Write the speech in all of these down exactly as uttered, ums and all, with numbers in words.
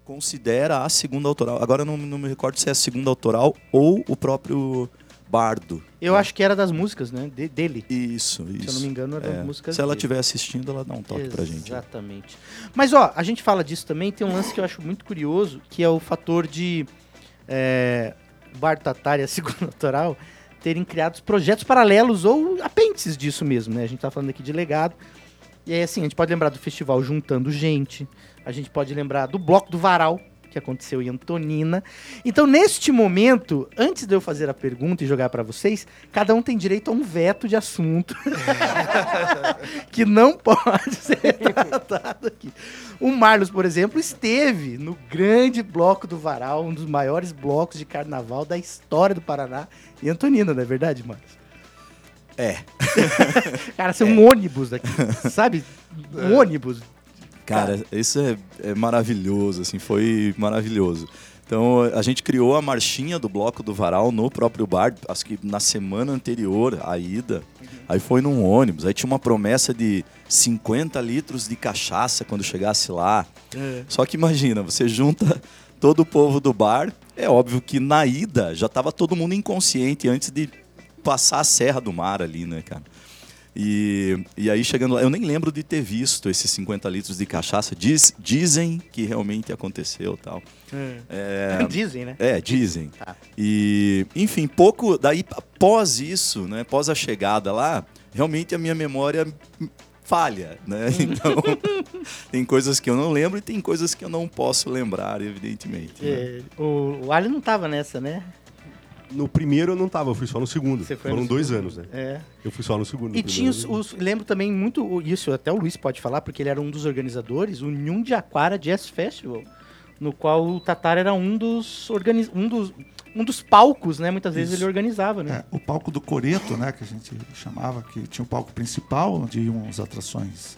considera a segunda autoral. Agora eu não, não me recordo se é a segunda autoral ou o próprio Bardo. Eu acho que era das músicas, né? De, dele. Isso, isso. Se eu não me engano, era é. das músicas Se ela dele. estiver assistindo, ela dá um toque Exatamente. pra gente. Exatamente. Mas, ó, a gente fala disso também, tem um lance que eu acho muito curioso, que é o fator de é, o Bardo Tatar e a segunda autoral terem criado projetos paralelos ou apêndices disso mesmo, né? A gente tá falando aqui de legado. E aí, assim, a gente pode lembrar do festival Juntando Gente, a gente pode lembrar do Bloco do Varal, que aconteceu em Antonina. Então, neste momento, antes de eu fazer a pergunta e jogar para vocês, cada um tem direito a um veto de assunto que não pode ser tratado aqui. O Marlos, por exemplo, esteve no grande Bloco do Varal, um dos maiores blocos de carnaval da história do Paraná, em Antonina, não é verdade, Marlos? É. Cara, ser é. um ônibus daqui, sabe? Um ônibus. Cara, isso é, é maravilhoso, assim, foi maravilhoso. Então, a gente criou a marchinha do Bloco do Varal no próprio bar, acho que na semana anterior à ida. Uhum. Aí foi num ônibus, aí tinha uma promessa de cinquenta litros de cachaça quando chegasse lá. É. Só que imagina, você junta todo o povo do bar, é óbvio que na ida já estava todo mundo inconsciente antes de passar a Serra do Mar ali, né, cara? E, e aí chegando lá, eu nem lembro de ter visto esses cinquenta litros de cachaça. Diz, dizem que realmente aconteceu e tal. Hum. É, dizem, né? É, dizem. Tá. E, enfim, pouco, daí após isso, né, após a chegada lá, realmente a minha memória falha, né? Então, tem coisas que eu não lembro e tem coisas que eu não posso lembrar, evidentemente. É, né? O, o Ali não tava nessa, né? No primeiro eu não tava, eu fui só no segundo. Você foi Foram no dois segundo. anos, né? É. Eu fui só no segundo. E tinha os, os... Lembro também muito isso, até o Luiz pode falar, porque ele era um dos organizadores, o Nhundiaquara Jazz Festival, no qual o Tatar era um dos, organiz... um dos, um dos palcos, né? Muitas vezes isso. Ele organizava, né? É, o palco do Coreto, né? Que a gente chamava, que tinha o palco principal, onde iam as atrações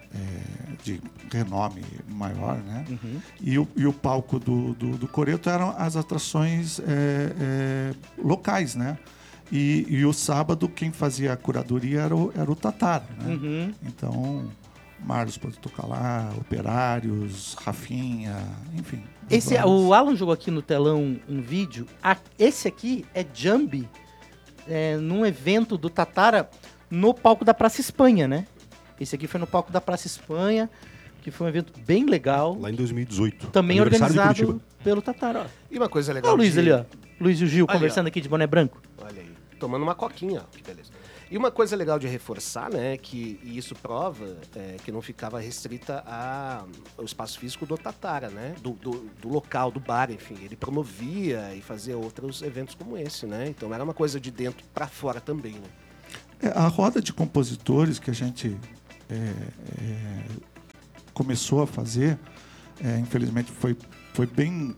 é, de renome maior, né? Uhum. E, o, e o palco do, do, do Coreto eram as atrações é, é, locais, né? E, e o sábado quem fazia a curadoria era o, era o Tatar, né? Uhum. Então, Marlos pode tocar lá, Operários, Rafinha, enfim. Esse, o Alan jogou aqui no telão um vídeo. A, esse aqui é Jambi, é, num evento do Tatara no palco da Praça Espanha, né? Esse aqui foi no palco da Praça Espanha, que foi um evento bem legal. Lá em dois mil e dezoito. Também organizado pelo Tatara. Ó. E uma coisa legal. Olha o Luiz de... ali, ó. Luiz e o Gil ali, conversando ó. aqui de boné branco. Olha aí. Tomando uma coquinha, ó. Que beleza. E uma coisa legal de reforçar, né, que e isso prova é, que não ficava restrita a, ao espaço físico do Tatara, né, do, do, do local, do bar, enfim. Ele promovia e fazia outros eventos como esse, né, então era uma coisa de dentro para fora também, né. É, a roda de compositores que a gente é, é, começou a fazer, é, infelizmente foi, foi bem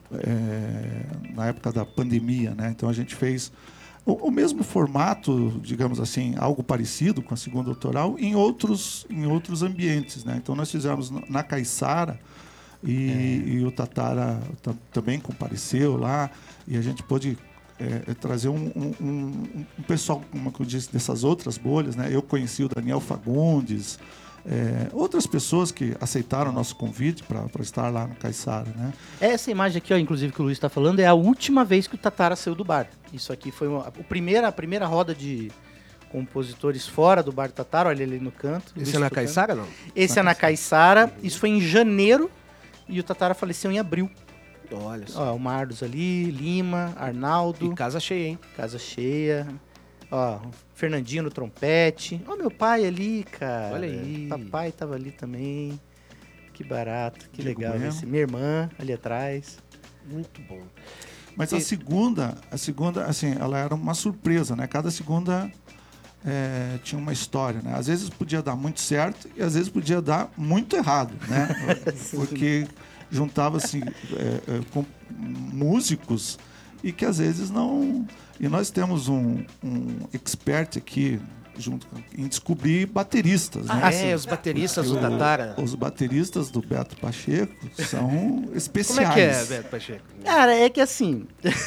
é, na época da pandemia, né, então a gente fez O, o mesmo formato, digamos assim, algo parecido com a segunda autoral em outros, em outros ambientes, né? Então nós fizemos na Caiçara e, é. e o Tatara t- também compareceu lá e a gente pôde é, trazer um, um, um, um pessoal, como eu disse, dessas outras bolhas, né? Eu conheci o Daniel Fagundes, É, outras pessoas que aceitaram o nosso convite para estar lá no Caiçara, né? Essa imagem aqui, ó, inclusive, que o Luiz está falando, é a última vez que o Tatara saiu do bar. Isso aqui foi uma, a, primeira, a primeira roda de compositores fora do bar do Tatara, olha ali no canto. Esse é na Caiçara, não? Esse na é na Caiçara, uhum. Isso foi em janeiro e o Tatara faleceu em abril. Olha só. Ó, o Marlos ali, Lima, Arnaldo. E casa cheia, hein? Casa cheia. Ó, Fernandinho no trompete. Ó, meu pai ali, cara. Olha aí. Papai tava ali também. Que barato, que Digo legal. Esse. Minha irmã ali atrás. Muito bom. Mas e... a segunda, a segunda, assim, ela era uma surpresa, né? Cada segunda é, tinha uma história, né? Às vezes podia dar muito certo e às vezes podia dar muito errado, né? Porque juntava-se é, é, com músicos e que às vezes não... E nós temos um, um expert aqui junto em descobrir bateristas. Ah, né? é, os bateristas do Tatara. Os bateristas do Beto Pacheco são especiais. Como é que é, Beto Pacheco? Cara, é que assim...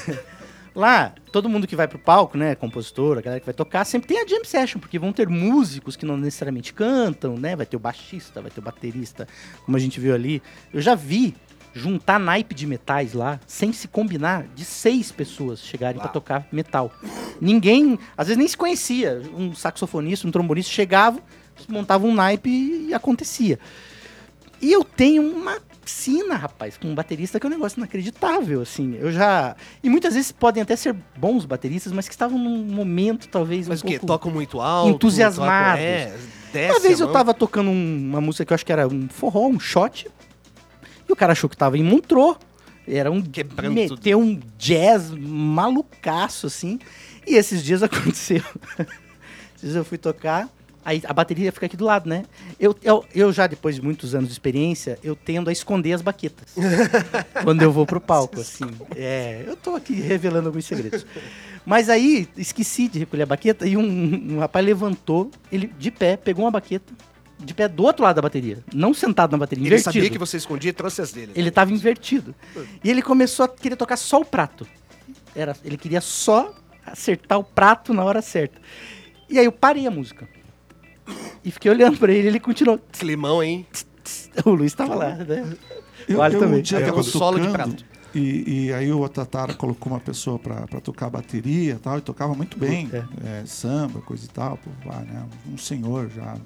lá, todo mundo que vai pro palco, né, compositor, a galera que vai tocar, sempre tem a jam session, porque vão ter músicos que não necessariamente cantam, né? Vai ter o baixista, vai ter o baterista, como a gente viu ali. Eu já vi juntar naipe de metais lá, sem se combinar, de seis pessoas chegarem pra tocar metal. Ninguém, às vezes nem se conhecia. Um saxofonista, um trombonista chegava, montava um naipe e acontecia. E eu tenho uma piscina, rapaz, com um baterista que é um negócio inacreditável, assim. Eu já... E muitas vezes podem até ser bons bateristas, mas que estavam num momento, talvez, Mas um o quê? pouco Tocam muito alto? entusiasmados. Tocam, é, desce Uma vez a eu mão. tava tocando um- uma música que eu acho que era um forró, um shot, e o cara achou que tava em Montreux. Era um... Quebrando meteu um jazz malucaço, assim. E esses dias aconteceu. Esses dias eu fui tocar... Aí a bateria fica aqui do lado, né? Eu, eu, eu já, depois de muitos anos de experiência, eu tendo a esconder as baquetas. Quando eu vou pro palco, assim. É, eu tô aqui revelando alguns segredos. Mas aí, esqueci de recolher a baqueta e um, um rapaz levantou, ele de pé, pegou uma baqueta, de pé do outro lado da bateria. Não sentado na bateria, Ele invertido. sabia que você escondia e trouxe as dele. Ele tava invertido. E ele começou a querer tocar só o prato. Era, ele queria só acertar o prato na hora certa. E aí eu parei a música. E fiquei olhando pra ele e ele continuou. Climão, hein? O Luiz tava lá, né? Eu, Vale eu também. um dia Aí tava é um solo de tocando, prato. E, e aí o Otatara colocou uma pessoa pra, pra tocar bateria e tal, e tocava muito bem, É. é, samba, coisa e tal, pô, lá, né? Um senhor já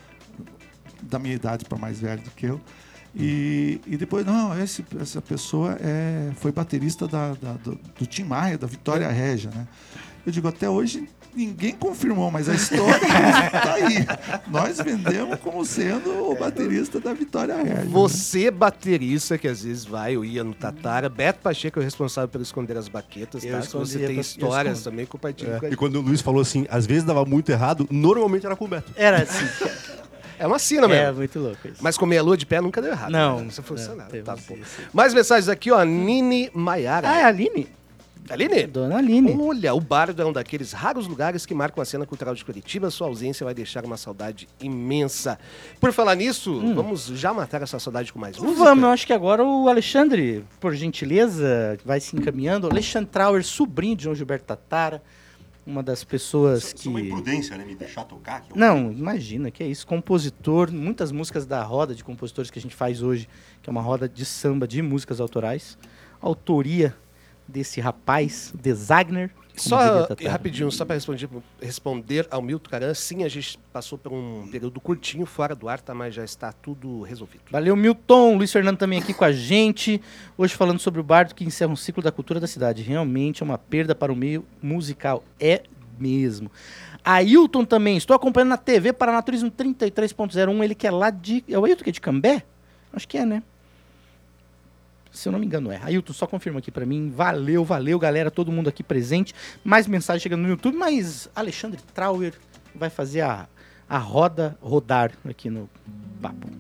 da minha idade para mais velho do que eu. E, e depois, não, esse, essa pessoa é, foi baterista da, da- do, do Tim Maia, da Vitória Régia, né? Eu digo, até hoje ninguém confirmou, mas a história tá aí. Nós vendemos como sendo o baterista da Vitória Régia. né? Você, baterista, que às vezes vai, eu ia no Tatara. Beto Pacheco é o responsável por esconder as baquetas, Eu tá? Se escondi, você eu tem tô- eu histórias escondo. também, compartilha com a E gente. quando o Luiz falou assim, às vezes dava muito errado, normalmente era com o Beto. Era assim. É uma sina É, mesmo. muito louco isso. Mas comer a lua de pé nunca deu errado. Não, né? Isso não, funcionava. teve Tá isso, bom. isso. Mais mensagens aqui, ó. Nini Maiara. Ah, é a Aline? Aline? Dona Aline. Olha, o Bardo é um daqueles raros lugares que marcam a cena cultural de Curitiba. Sua ausência vai deixar uma saudade imensa. Por falar nisso, vamos já matar essa saudade com mais música? Vamos, eu acho que agora o Alexandre, por gentileza, vai se encaminhando. Alexandre Trauer, sobrinho de João Gilberto Tatara, uma das pessoas que... imprudência, né? Me deixar tocar. Que Não, imagina, que é isso. Compositor, muitas músicas da roda de compositores que a gente faz hoje, que é uma roda de samba de músicas autorais. Autoria desse rapaz, Desagner. como diria Só, e Tatara. rapidinho, só para responder, responder ao Milton Caran, sim, a gente passou por um período curtinho fora do ar, tá, mas já está tudo resolvido. Valeu, Milton. Luiz Fernando também aqui com a gente. Hoje falando sobre o bardo que encerra um ciclo da cultura da cidade. Realmente é uma perda para o meio musical. É mesmo. Ailton também. Estou acompanhando na T V Paranaturismo trinta e três ponto zero um. Ele que é lá de... É o Ailton que é de Cambé? Acho que é, né? Se eu não me engano, é. Ailton, só confirma aqui pra mim. Valeu, valeu, galera. Todo mundo aqui presente. Mais mensagem chegando no YouTube, mas Alexandre Trauer vai fazer a, a roda rodar aqui no papo.